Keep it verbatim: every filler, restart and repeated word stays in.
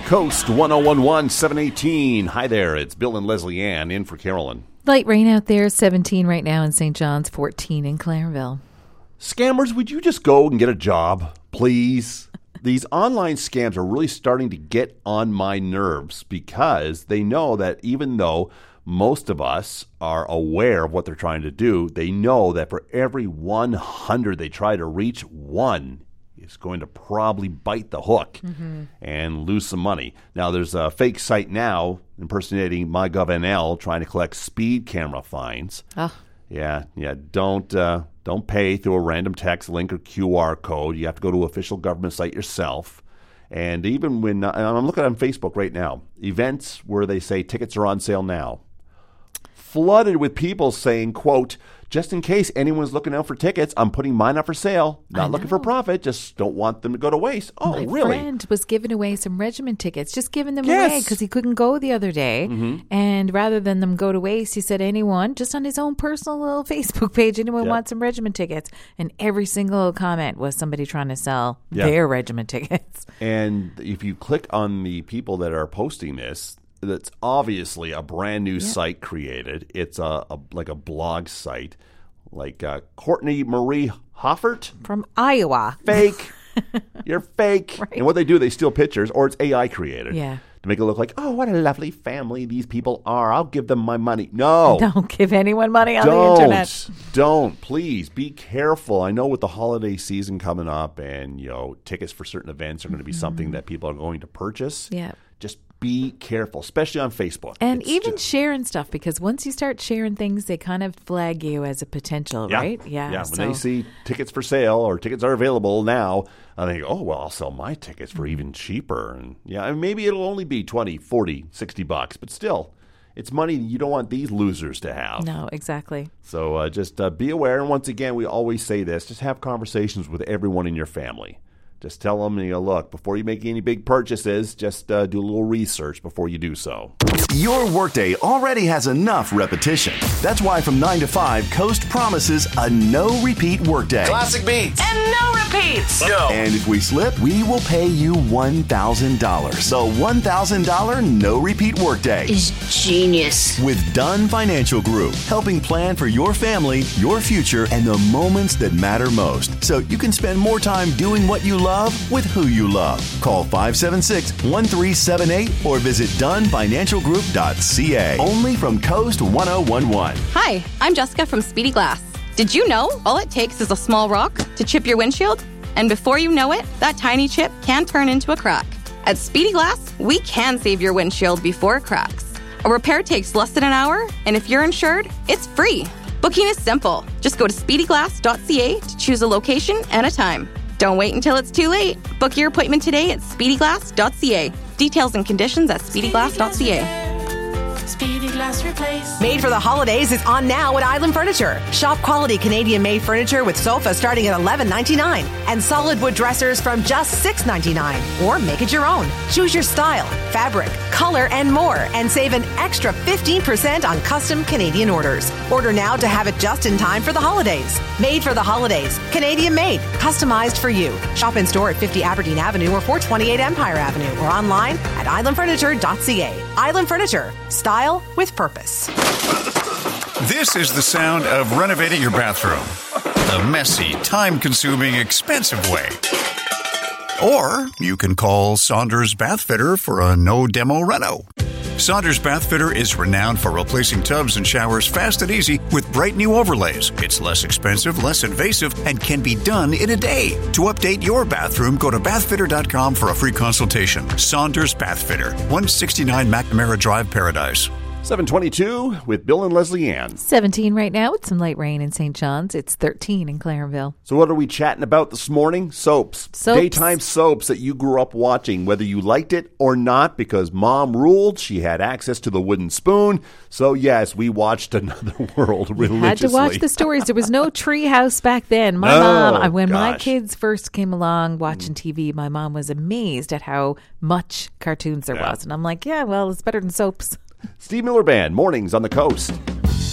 Coast one oh one one, seven eighteen. Hi there, it's Bill and Leslie Ann in for Carolyn. Light rain out there, seventeen right now in Saint John's, fourteen in Clarenville. Scammers, would you just go and get a job, please? These online scams are really starting to get on my nerves because they know that even though most of us are aware of what they're trying to do, they know that for every one hundred they try to reach, one is going to probably bite the hook mm-hmm. and lose some money. Now, there's a fake site now impersonating MyGovNL trying to collect speed camera fines. Oh. Yeah, yeah. Don't uh, don't pay through a random text link or Q R code. You have to go to an official government site yourself. And even when uh, I'm looking on Facebook right now, events where they say tickets are on sale now, flooded with people saying, quote, just in case anyone's looking out for tickets, I'm putting mine up for sale. Not looking for profit, just don't want them to go to waste. Oh, My really? My friend was giving away some regiment tickets, just giving them yes. away because he couldn't go the other day. Mm-hmm. And rather than them go to waste, he said, anyone, just on his own personal little Facebook page, anyone yeah. wants some regiment tickets. And every single comment was somebody trying to sell yeah. their regiment tickets. And if you click on the people that are posting this, that's obviously a brand new yeah. site created. It's a, a like a blog site. Like uh, Courtney Marie Hoffert. From Iowa. Fake. You're fake. Right. And what they do, they steal pictures, or it's A I created. Yeah. To make it look like, oh, what a lovely family these people are. I'll give them my money. No. Don't give anyone money on don't, the internet. Don't. Please be careful. I know with the holiday season coming up and, you know, tickets for certain events are going to be mm-hmm. something that people are going to purchase. Yeah. Just be careful, especially on Facebook. And it's even just, sharing stuff, because once you start sharing things, they kind of flag you as a potential, yeah, right? Yeah. Yeah. So. When they see tickets for sale or tickets are available now, and they go, oh, well, I'll sell my tickets for even cheaper. And yeah, and maybe it'll only be twenty, forty, sixty bucks, but still, it's money you don't want these losers to have. No, exactly. So uh, just uh, be aware. And once again, we always say this, just have conversations with everyone in your family. Just tell them, you know, look, before you make any big purchases, just uh, do a little research before you do so. Your workday already has enough repetition. That's why from nine to five, Coast promises a no-repeat workday. Classic beats. And no repeats. No. And if we slip, we will pay you one thousand dollars. So one thousand dollars no-repeat workday. Is genius. With Dunn Financial Group, helping plan for your family, your future, and the moments that matter most. So you can spend more time doing what you love with who you love. Call five seven six, one three seven eight or visit dunn financial group dot c a. Only from Coast one oh one one. Hi, I'm Jessica from Speedy Glass. Did you know all it takes is a small rock to chip your windshield? And before you know it, that tiny chip can turn into a crack. At Speedy Glass, we can save your windshield before it cracks. A repair takes less than an hour, and if you're insured, it's free. Booking is simple. Just go to speedy glass dot c a to choose a location and a time. Don't wait until it's too late. Book your appointment today at speedy glass dot c a. Details and conditions at speedy glass dot c a. Speedy Glass Replace. Made for the holidays is on now at Island Furniture. Shop quality Canadian-made furniture with sofas starting at eleven ninety-nine and solid wood dressers from just six ninety-nine. Or make it your own. Choose your style, fabric, color, and more, and save an extra fifteen percent on custom Canadian orders. Order now to have it just in time for the holidays. Made for the holidays. Canadian-made. Customized for you. Shop in store at fifty Aberdeen Avenue or four twenty-eight Empire Avenue or online at island furniture dot c a. Island Furniture. Style with purpose. This is the sound of renovating your bathroom. The messy, time-consuming, expensive way. Or you can call Saunders Bath Fitter for a no-demo reno. Saunders Bath Fitter is renowned for replacing tubs and showers fast and easy with bright new overlays. It's less expensive, less invasive, and can be done in a day. To update your bathroom, go to bath fitter dot com for a free consultation. Saunders Bath Fitter, one sixty-nine McNamara Drive, Paradise. seven twenty-two with Bill and Leslie Ann. seventeen right now with some light rain in Saint John's. It's thirteen in Clarenville. So what are we chatting about this morning? Soaps. Soaps. Daytime soaps that you grew up watching, whether you liked it or not, because Mom ruled. She had access to the wooden spoon. So, yes, we watched Another World religiously. You had to watch the stories. There was no tree house back then. My no, mom, when gosh. my kids first came along watching T V, my mom was amazed at how much cartoons there yeah. was. And I'm like, yeah, well, it's better than soaps. Steve Miller Band, mornings on the coast.